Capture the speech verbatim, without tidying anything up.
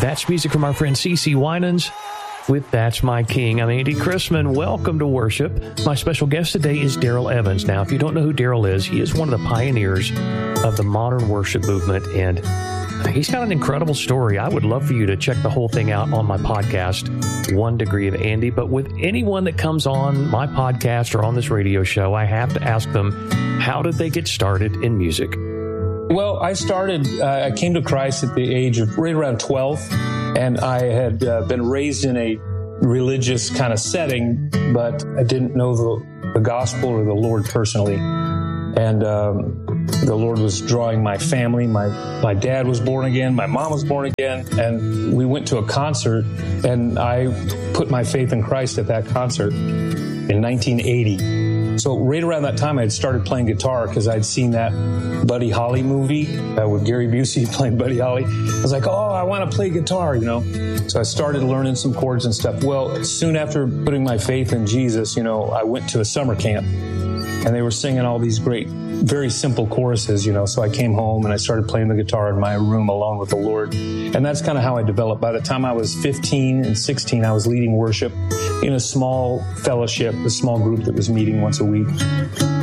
That's music from our friend CeCe Winans with That's My King. I'm Andy Chrisman. Welcome to worship. My special guest today is Daryl Evans. Now, if you don't know who Daryl is, he is one of the pioneers of the modern worship movement, and he's got an incredible story. I would love for you to check the whole thing out on my podcast, One Degree of Andy. But with anyone that comes on my podcast or on this radio show, I have to ask them, how did they get started in music? Well, I started, uh, I came to Christ at the age of right around twelve, and I had uh, been raised in a religious kind of setting, but I didn't know the, the gospel or the Lord personally. And um, the Lord was drawing my family. My, my dad was born again. My mom was born again. And we went to a concert, and I put my faith in Christ at that concert in nineteen eighty. So right around that time, I had started playing guitar because I'd seen that Buddy Holly movie uh, with Gary Busey playing Buddy Holly. I was like, oh, I want to play guitar, you know. So I started learning some chords and stuff. Well, soon after putting my faith in Jesus, you know, I went to a summer camp, and they were singing all these great, very simple choruses, you know. So I came home and I started playing the guitar in my room alone with the Lord. And that's kind of how I developed. By the time I was fifteen and sixteen, I was leading worship in a small fellowship, a small group that was meeting once a week.